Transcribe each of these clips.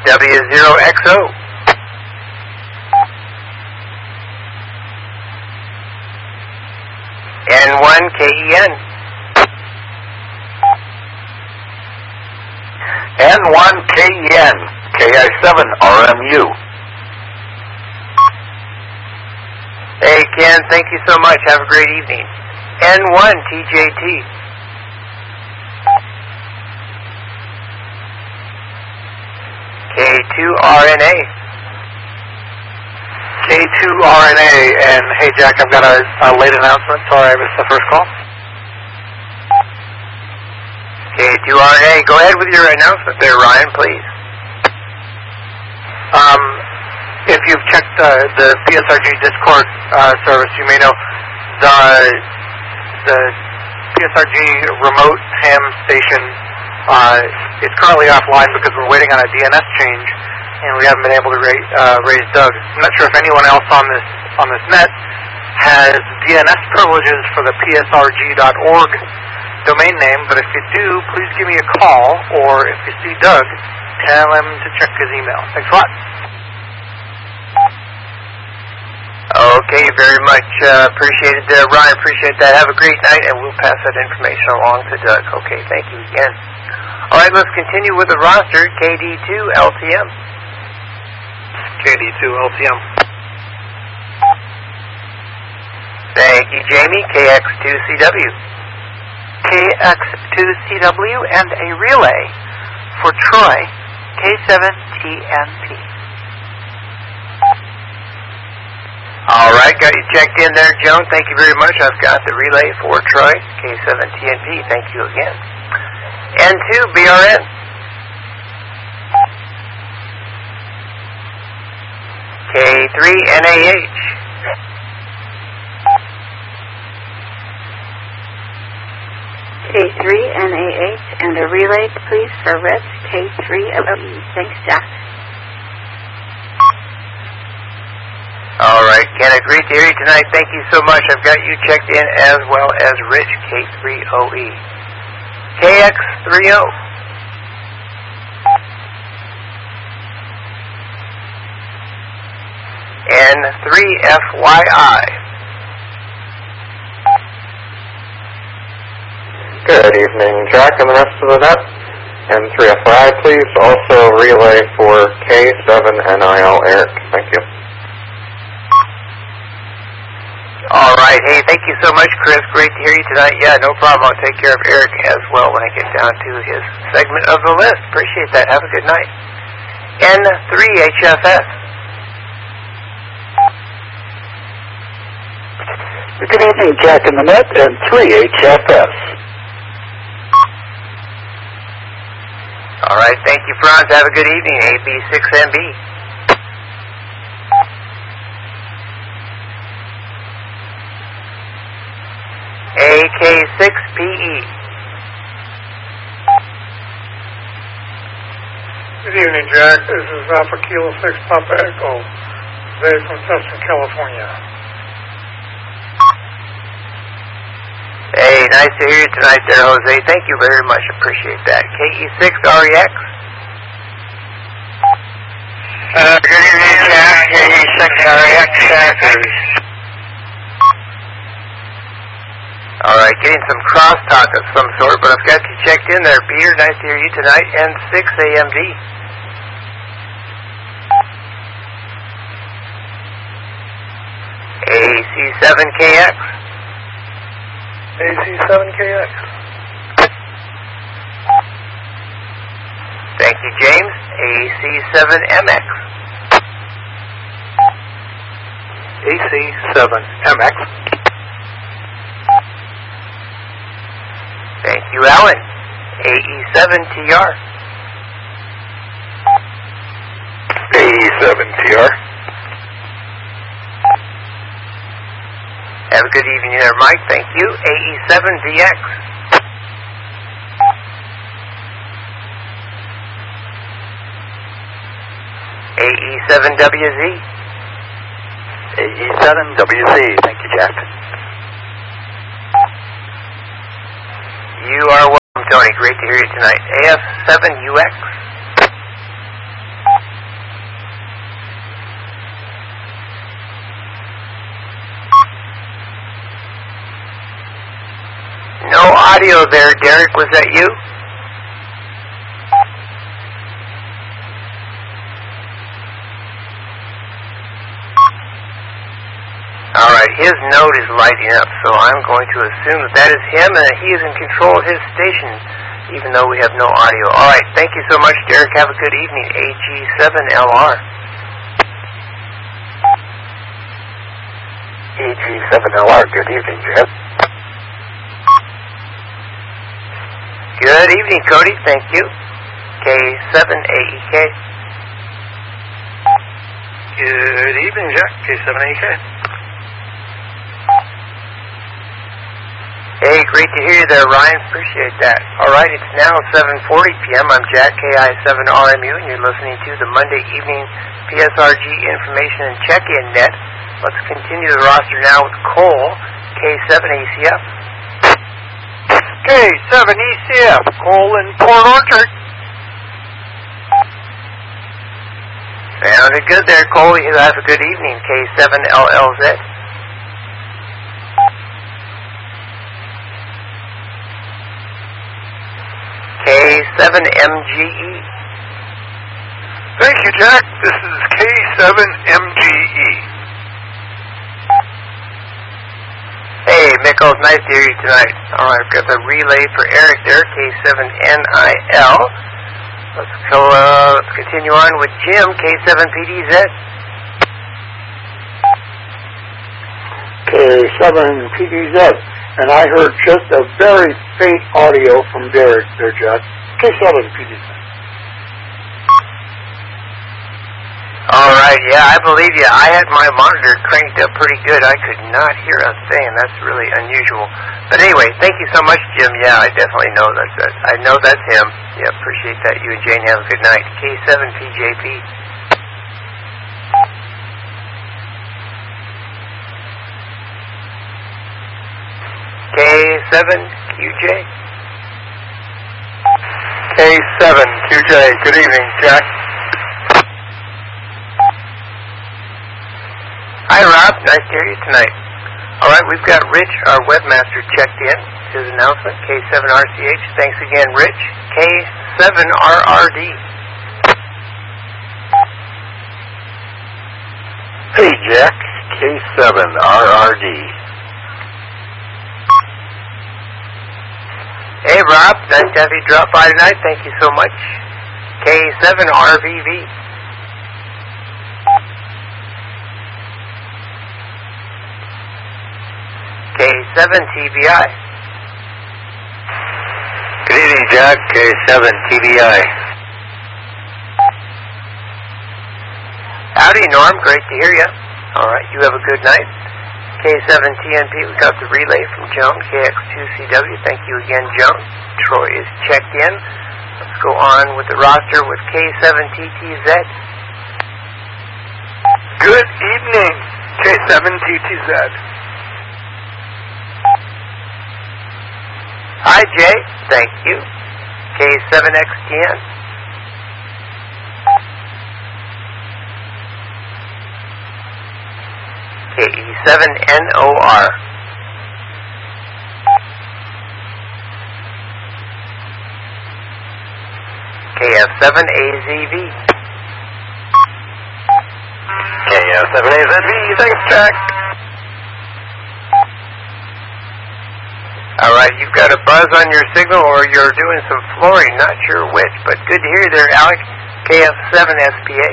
W0XO. N1KEN. N1KEN, KI7RMU. Hey, Ken, thank you so much. Have a great evening. N1TJT. K2RNA. K2RNA, and hey Jack, I've got a late announcement. Sorry I missed the first call. K2RNA, go ahead with your announcement there, Ryan, please. If you've checked the PSRG Discord service, you may know the PSRG remote ham station is currently offline because we're waiting on a DNS change, and we haven't been able to raise Doug. I'm not sure if anyone else on this net has DNS privileges for the psrg.org domain name, but if you do, please give me a call, or if you see Doug, tell him to check his email. Thanks a lot. Okay, very much appreciated, Ryan. Appreciate that. Have a great night, and we'll pass that information along to Doug. Okay, thank you again. All right, let's continue with the roster. KD2LTM. KD2LTM. Thank you, Jamie. KX2CW. KX2CW and a relay for Troy, K7TNP. All right, got you checked in there, Joan. Thank you very much. I've got the relay for Troy, K7TNP. Thank you again. N2BRN. K3NAH. K3NAH and a relay, please, for Rich, K3OE. Thanks, Jack. All right, Ken, great to hear you tonight. Thank you so much. I've got you checked in as well as Rich, K3OE. KX30. N3FYI. Good evening, Jack, and the rest of the net. N3FYI, please. Also relay for K7NIL Eric. Thank you. All right. Hey, thank you so much, Chris. Great to hear you tonight. Yeah, no problem. I'll take care of Eric as well when I get down to his segment of the list. Appreciate that. Have a good night. N3HFS. Good evening, Jack in the net, and 3HFS. All right. Thank you, Franz. Have a good evening. AB6MB. AK6PE. Good evening, Jack. This is Alpha Kilo 6 Papa Echo, Jose from Tustin, California. Hey, nice to hear you tonight there, Jose. Thank you very much. Appreciate that. KE6REX. Good evening, Jack. KE6REX Sackers. All right, getting some crosstalk of some sort, but I've got you checked in there, Peter. Nice to hear you tonight. N6AMD. AC7KX. AC7KX. Thank you, James. AC7MX. AC7MX. Thank you, Alan. AE7TR. AE7TR. Have a good evening there, Mike. Thank you. AE7VX. AE7WZ. AE7WZ. Thank you, Jack. You are welcome, Tony. Great to hear you tonight. AF7UX. audio there, Derek. Was that you? All right, his node is lighting up, so I'm going to assume that is him and that he is in control of his station, even though we have no audio. All right, thank you so much, Derek. Have a good evening. AG7LR. AG7LR, good evening, Jeff. Good evening, Cody. Thank you. K7AEK. Good evening, Jack. K7AEK. Hey, great to hear you there, Ryan. Appreciate that. All right, it's now 7:40 p.m. I'm Jack, KI7RMU, and you're listening to the Monday evening PSRG Information and Check-In Net. Let's continue the roster now with Cole, K7ACF. K7ECF, Cole in Port Orchard. Sounded good there, Cole. You have a good evening. K7LLZ. K7MGE. Thank you, Jack. This is K7MGE. Hey, Mikkel, nice to hear you tonight. All right, I've got the relay for Eric there, K7NIL. Let's continue on with Jim, K7PDZ. K7PDZ. And I heard just a very faint audio from Derek there, Jack. K7PDZ. All right, yeah, I believe you. I had my monitor cranked up pretty good. I could not hear a thing. That's really unusual. But anyway, thank you so much, Jim. Yeah, I definitely know that's it. I know that's him. Yeah, appreciate that. You and Jane have a good night. K7PJP. K7QJ. K7QJ. Good evening, Jack. Hi, Rob. Nice to hear you tonight. All right, we've got Rich, our webmaster, checked in. His announcement, K7RCH. Thanks again, Rich. K7RRD. Hey, Jack. K7RRD. Hey, Rob. Nice to have you drop by tonight. Thank you so much. K7RVV. K7TBI. Good evening, Jack. K7TBI. Howdy, Norm. Great to hear you. All right, you have a good night. K7TNP, we got the relay from Joan, KX2CW. Thank you again, Joan. Troy is checked in. Let's go on with the roster with K7TTZ. Good evening, K7TTZ. Hi, Jay. Thank you. K7XTN. KE7NOR. KF7AZV. KF7AZV. Thanks, Jack. All right, you've got a buzz on your signal or you're doing some flooring. Not sure which, but good to hear you there, Alec. KF7SPA.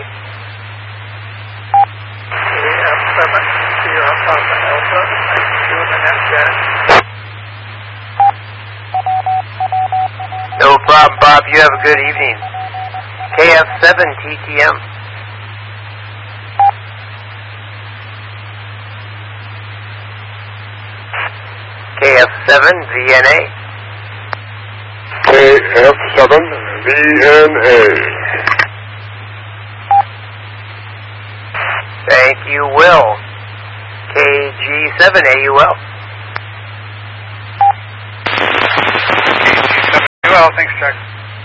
No problem, Bob. You have a good evening. KF7TTM. KF7VNA. KF7VNA. Thank you, Will. KG7AUL. Well, thanks, Jack.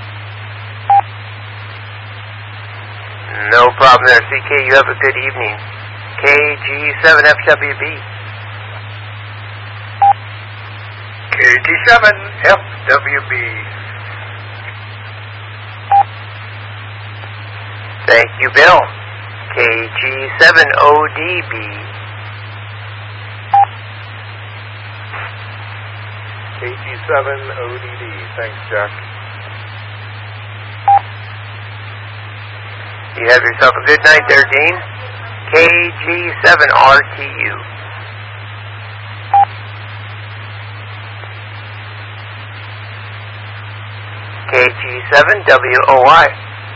No problem there, CK. You have a good evening. KG7FWB. KT7FWB. Thank you, Bill. KG7ODB. KT7ODD. Thanks, Jack. You have yourself a good night there, Dean. KG7RTU. KG7WOI.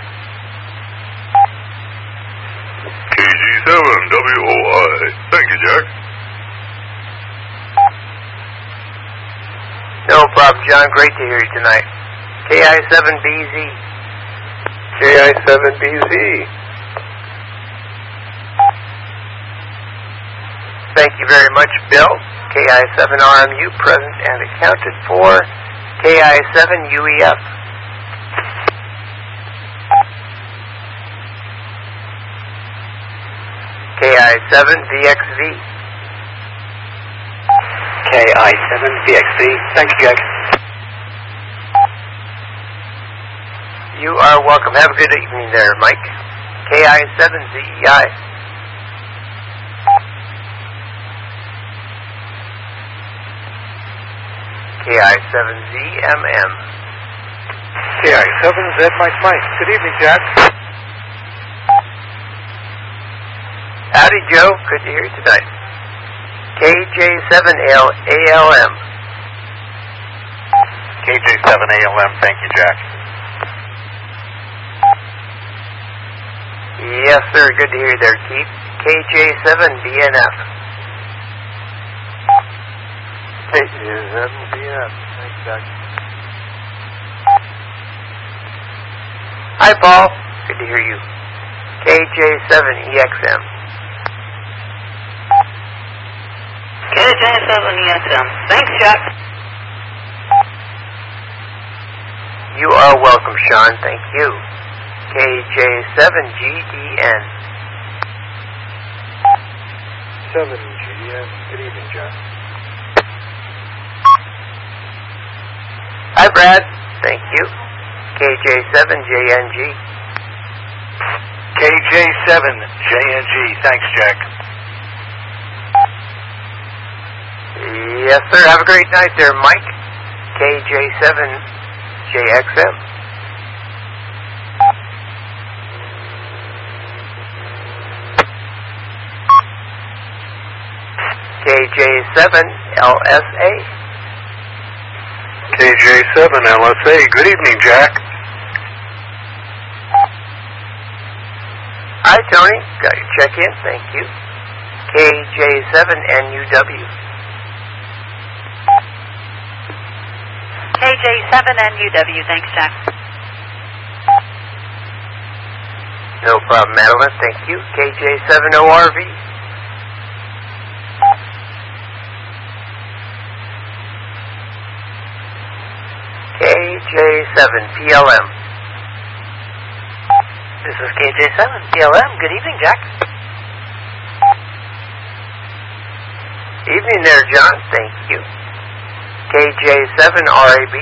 KG7WOI. Thank you, Jack. No problem, John. Great to hear you tonight. KI7BZ. KI7BZ. Thank you very much, Bill. KI7RMU present and accounted for. KI7UEF. KI7VXV. KI7VXV. Thanks, Jack. You are welcome. Have a good evening there, Mike. KI7ZEI. KI7ZMM. KI7Z Mike. Good evening, Jack. Howdy, Joe. Good to hear you tonight. KJ7ALM. KJ7ALM. Thank you, Jack. Yes, sir. Good to hear you there, Keith. KJ7BNF. KJ7BNF. Thanks, Jack. Hi, Paul. Good to hear you. KJ7EXM. KJ7EXM. Thanks, Jack. You are welcome, Sean. Thank you. KJ7GDN. 7GDN. Good evening, Jack. Hi, Brad. Thank you. KJ7JNG. KJ7JNG. Thanks, Jack. Yes, sir. Have a great night there, Mike. KJ7JXM. KJ7LSA. KJ7LSA. Good evening, Jack. Hi, Tony. Got your check-in. Thank you. KJ7NUW. KJ7NUW. Thanks, Jack. No problem, Madeline. Thank you. KJ7ORV. KJ7PLM. This is KJ7PLM. Good evening, Jack. Evening there, John. Thank you. KJ7RAB.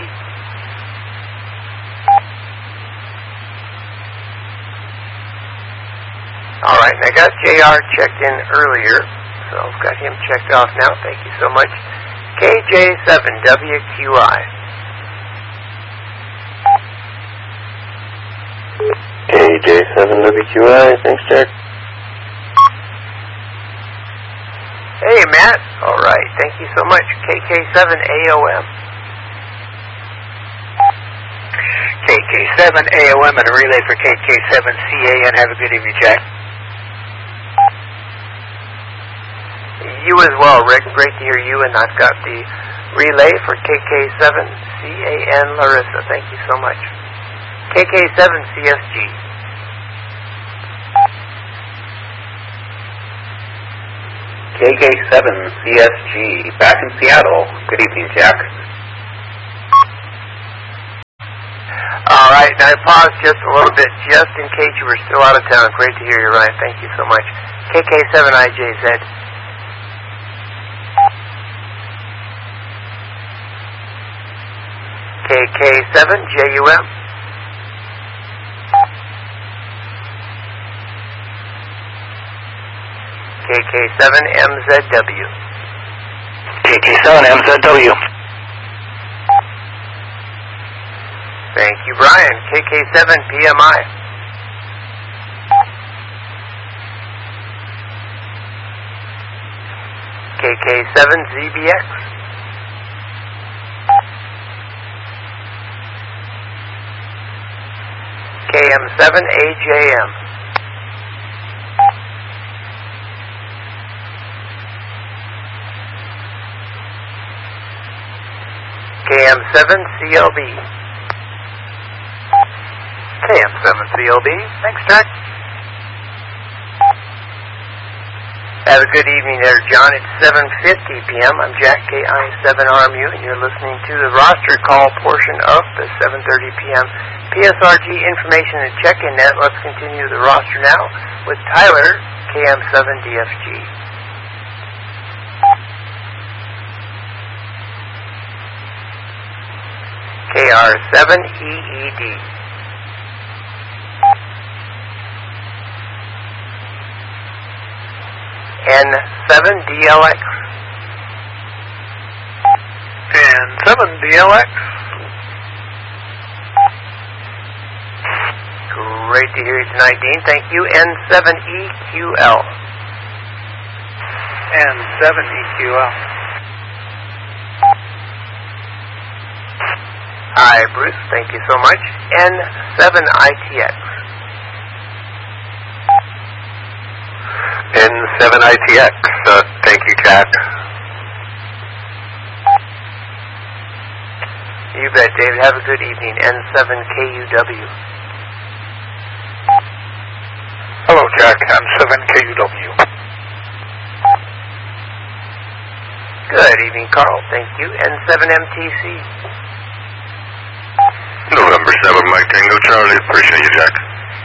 All right, I got JR checked in earlier, so I've got him checked off now. Thank you so much. KJ7WQI. KJ7WQI. Thanks, Jack. Hey, Matt. All right, thank you so much. KK7AOM. KK7AOM and a relay for KK7CAN. Have a good evening, Jack. You as well, Rick. Great to hear you, and I've got the relay for KK7CAN Larissa. Thank you so much. KK7CSG. KK7CSG, back in Seattle. Good evening, Jack. All right, now I paused just a little bit, just in case you were still out of town. Great to hear you, Ryan. Thank you so much. KK7IJZ. KK7JUM. KK7MZW. KK7MZW. Thank you, Brian. KK7PMI. KK7ZBX. KM7AJM. KM7CLB. KM7CLB. Thanks, Jack. Have a good evening there, John. It's 7:50 p.m. I'm Jack, KI7RMU, and you're listening to the roster call portion of the 7:30 p.m. PSRG information and check-in net. Let's continue the roster now with Tyler, KM7DFG. KR7EED. N7DLX. N7DLX. Great to hear you tonight, Dean. Thank you. N7EQL. N7EQL. Hi, Bruce. Thank you so much. N7ITX. N7ITX. Thank you, Jack. You bet, David. Have a good evening. N7KUW. Hello, Jack. N7KUW. Good evening, Carl. Thank you. N7MTC. November 7, Mike Tango Charlie. Appreciate you, Jack.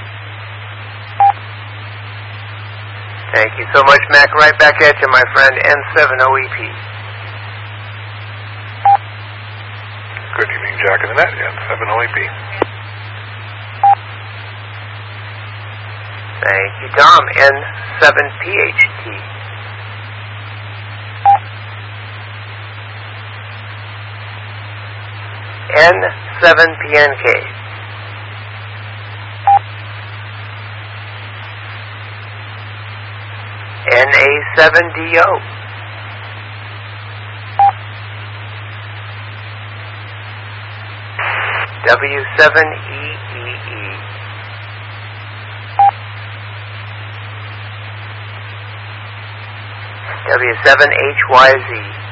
Thank you so much, Mac. Right back at you, my friend. N7OEP. Good evening, Jack in the net. N7OEP. Thank you, Tom. N7PHT. N7PNK. NA7DO. W7EEE. W7HYZ.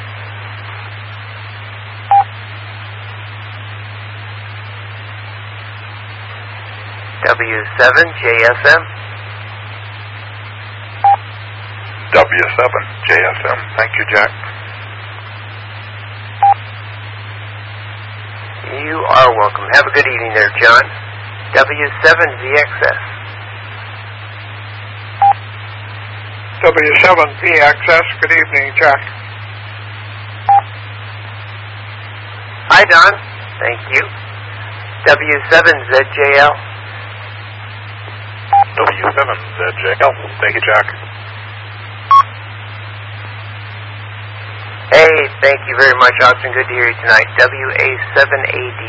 W7JSM. W7JSM. Thank you, Jack. You are welcome. Have a good evening there, John. W7VXS. W7PXS. Good evening, Jack. Hi, Don. Thank you. W7ZJL. W7ZJL. Thank you, Jack. Hey, thank you very much, Austin. Good to hear you tonight. WA7AD.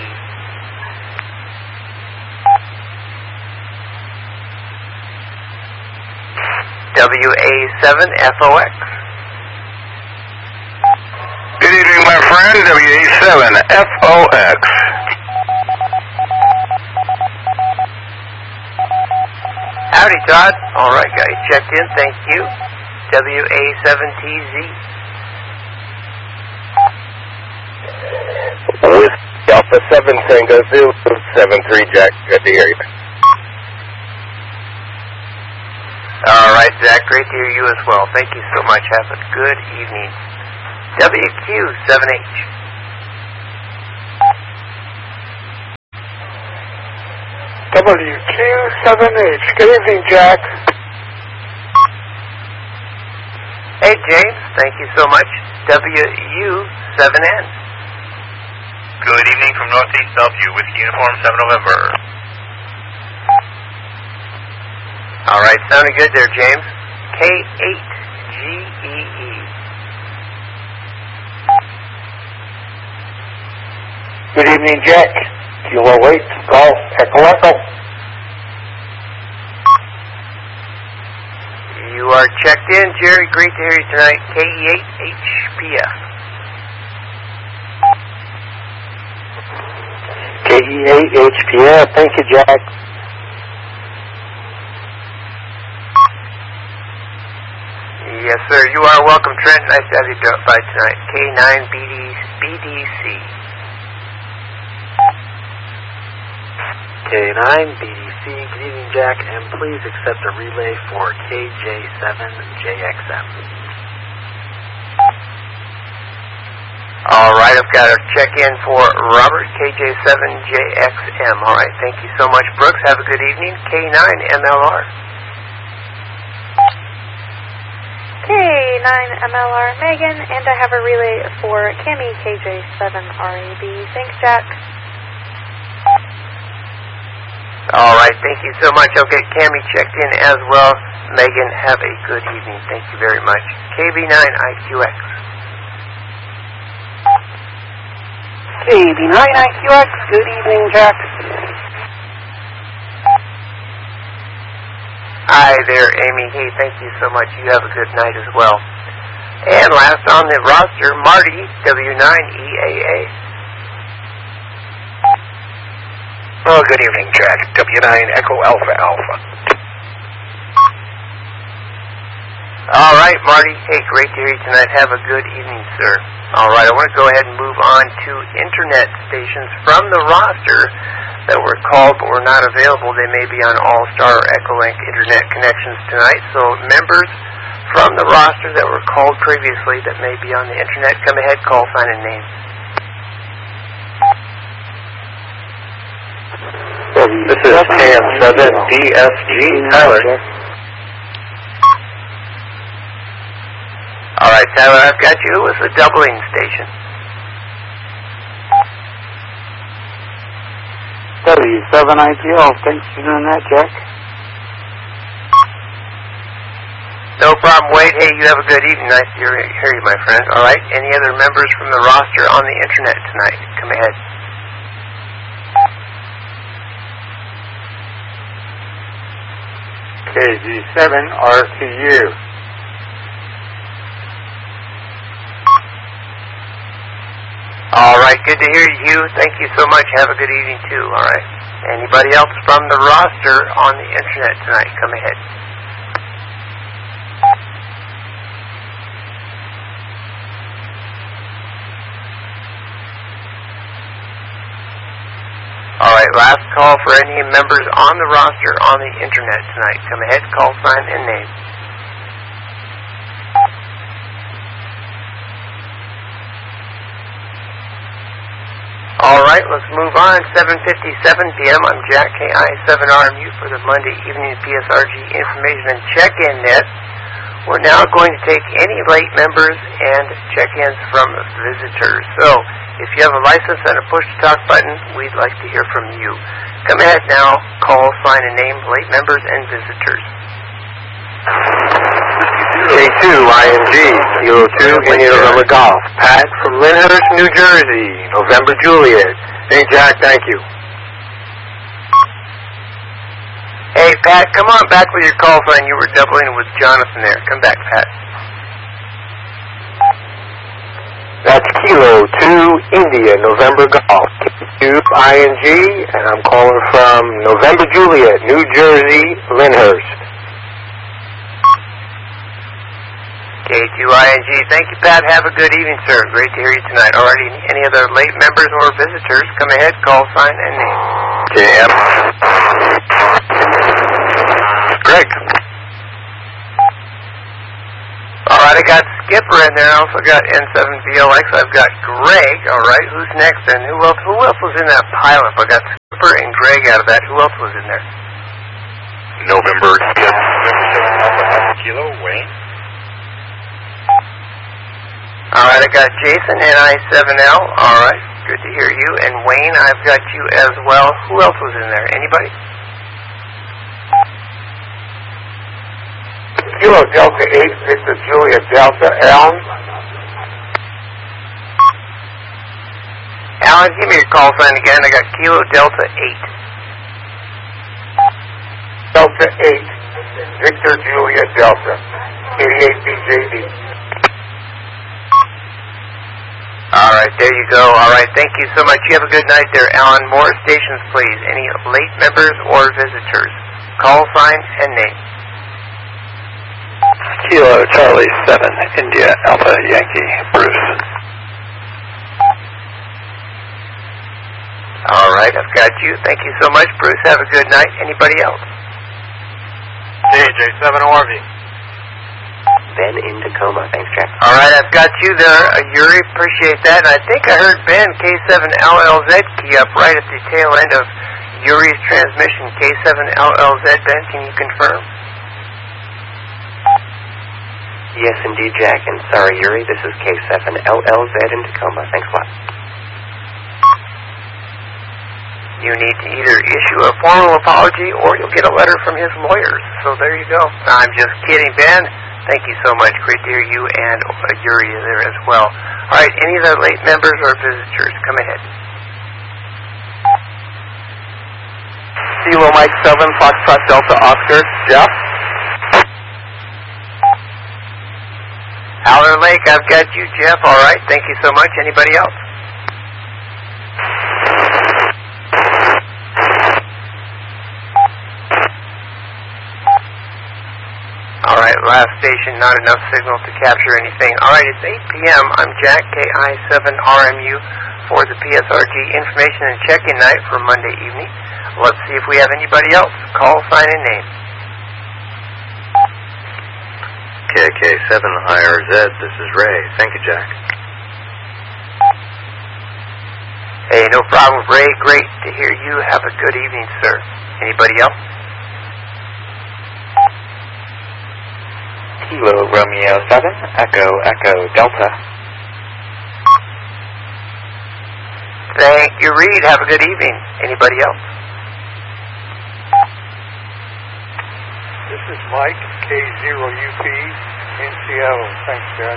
WA7FOX. Good evening, my friend. WA7FOX. Howdy, Todd. All right, got you checked in. Thank you. WA7TZ. With Alpha 7 Tango Zulu 73 Jack. Good to hear you. All right, Zach. Great to hear you as well. Thank you so much. Have a good evening. WQ7H. WQ7H. Good evening, Jack. Hey, James. Thank you so much. WU7N. Good evening from Northeast Bellevue, Whiskey Uniform 7 November. All right, sounding good there, James. K8GEE. Good evening, Jack. Kilo 8, Golf, Echo Echo. You are checked in, Jerry. Great to hear you tonight. KE8HPF. KE8HPF. Thank you, Jack. Yes, sir. You are welcome, Trent. Nice to have you drop by tonight. K9BDC. K9BDC. Good evening, Jack, and please accept a relay for KJ7JXM. All right, I've got a check-in for Robert, KJ7JXM. All right, thank you so much, Brooks. Have a good evening. K9MLR. K9MLR Megan, and I have a relay for Cami, KJ7RAB. Thanks, Jack. All right, thank you so much. I'll get Cami checked in as well. Megan, have a good evening. Thank you very much. KB9IQX. KB9IQX. Good evening, Jack. Hi there, Amy. Hey, thank you so much. You have a good night as well. And last on the roster, Marty, W9EAA. Oh, good evening, Jack. W9 Echo Alpha Alpha. All right, Marty. Hey, great to hear you tonight. Have a good evening, sir. All right, I want to go ahead and move on to internet stations from the roster that were called but were not available. They may be on All-Star or Echolink internet connections tonight. So members from the roster that were called previously that may be on the internet, come ahead, call, sign, and name. This is KM7DSG, Tyler. All right, Tyler, I've got you. It was a doubling station. W7IPL. Thanks for doing that, Jack. No problem, Wade. Hey, you have a good evening. Nice to hear you, my friend. All right, any other members from the roster on the internet tonight? Come ahead. KG7RTU. All right, good to hear you. Thank you so much. Have a good evening, too. All right. Anybody else from the roster on the internet tonight? Come ahead. All right, last call for any members on the roster on the internet tonight. Come ahead, call, sign, and name. All right, let's move on. 7:57 p.m. I'm Jack, KI7RMU for the Monday evening PSRG information and check-in net. We're now going to take any late members and check-ins from visitors. So, if you have a license and a push-to-talk button, we'd like to hear from you. Come ahead now, call, sign, and name late members and visitors. K2, ING, Kilo 2, India November Golf. Pat from Lyndhurst, New Jersey, November Juliet. Hey, Jack, thank you. Hey, Pat, come on back with your call sign. You were doubling with Jonathan there. Come back, Pat. That's Kilo 2, India, November Golf. K2, ING, and I'm calling from November Juliet, New Jersey, Lyndhurst. K2ING. Thank you, Pat. Have a good evening, sir. Great to hear you tonight. Alrighty, any other late members or visitors, come ahead, call, sign, and name. JM. Greg. Alright, I got Skipper in there. I also got N7VLX. I've got Greg. Alright, who's next? And who else was in that pileup? I got Skipper and Greg out of that. Who else was in there? November 7 Alpha Kilo, Wayne. Alright, I got Jason, NI7L. Alright. Good to hear you. And Wayne, I've got you as well. Who else was in there? Anybody? Kilo Delta 8, Victor Julia Delta, Alan. Alan, give me your call sign again. I got Kilo Delta 8. Delta 8, Victor Julia Delta, 88 BJD. All right, there you go. All right, thank you so much. You have a good night there, Alan. More stations, please. Any late members or visitors? Call sign and name. Kilo Charlie 7, India Alpha Yankee, Bruce. All right, I've got you. Thank you so much, Bruce. Have a good night. Anybody else? DJ7ORV. Ben in Tacoma. Thanks, Jack. All right, I've got you there, Yuri. Appreciate that. And I think I heard Ben, K7LLZ, key up right at the tail end of Yuri's transmission. K7LLZ, Ben, can you confirm? Yes, indeed, Jack. And sorry, Yuri, this is K7LLZ in Tacoma. Thanks a lot. You need to either issue a formal apology or you'll get a letter from his lawyers. So there you go. I'm just kidding, Ben. Thank you so much. Great to hear you and Yuri there as well. All right, any of the late members or visitors, come ahead. Kilo Mike 7, Foxtrot Delta Oscar, Jeff. Howler Lake, I've got you, Jeff. All right, thank you so much. Anybody else? All right, last station, not enough signal to capture anything. All right, it's 8 p.m. I'm Jack, KI7RMU, for the PSRG information and check-in night for Monday evening. Let's see if we have anybody else. Call, sign, and name. KK7 Higher Z, this is Ray. Thank you, Jack. Hey, no problem, Ray. Great to hear you. Have a good evening, sir. Anybody else? Kilo Romeo 7, Echo Echo Delta. Thank you, Reed. Have a good evening. Anybody else? This is Mike, K0UP in Seattle. Thanks, Jack.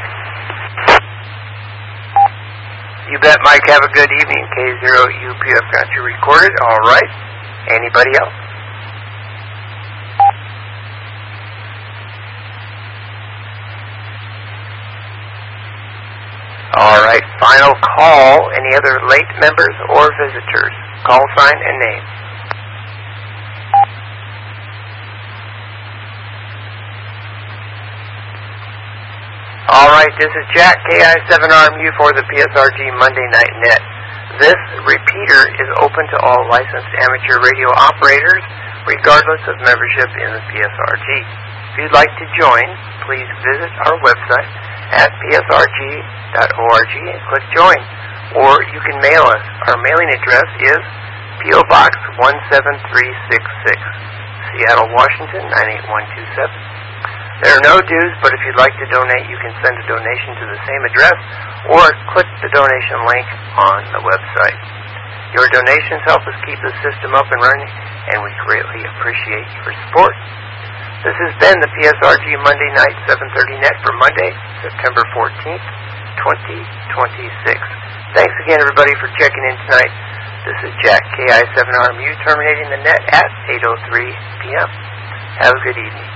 You bet, Mike. Have a good evening. K0UP, I've got you recorded. All right. Anybody else? All right, final call. Any other late members or visitors? Call sign and name. All right, this is Jack, KI7RMU for the PSRG Monday Night Net. This repeater is open to all licensed amateur radio operators, regardless of membership in the PSRG. If you'd like to join, please visit our website at psrg.org and click join. Or you can mail us. Our mailing address is P.O. Box 17366, Seattle, Washington 98127. There are no dues, but if you'd like to donate, you can send a donation to the same address or click the donation link on the website. Your donations help us keep the system up and running, and we greatly appreciate your support. This has been the PSRG Monday Night 7:30 Net for Monday, September 14th, 2026. Thanks again, everybody, for checking in tonight. This is Jack, KI7RMU, terminating the net at 8:03 p.m. Have a good evening.